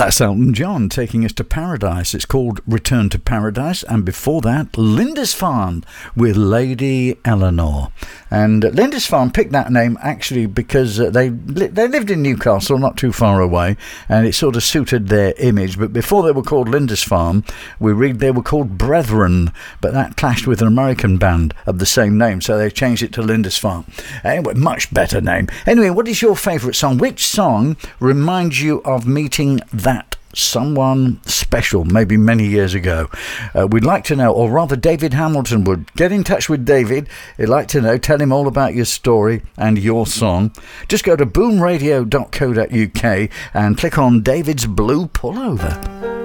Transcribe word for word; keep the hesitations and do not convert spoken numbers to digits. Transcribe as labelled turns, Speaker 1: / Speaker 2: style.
Speaker 1: That's Elton John taking us to paradise. It's called Return to Paradise. And before that, Lindisfarne with Lady Eleanor. And Lindisfarne picked that name actually because uh, they li- they lived in Newcastle, not too far away, and it sort of suited their image. But before they were called Lindisfarne, we read they were called Brethren, but that clashed with an American band of the same name, so they changed it to Lindisfarne. Anyway, much better name. Anyway, what is your favourite song? Which song reminds you of meeting that someone special, maybe many years ago? Uh, we'd like to know, or rather David Hamilton would. Get in touch with David. He'd like to know. Tell him all about your story and your song. Just go to boom radio dot co dot uk and click on David's Blue Pullover.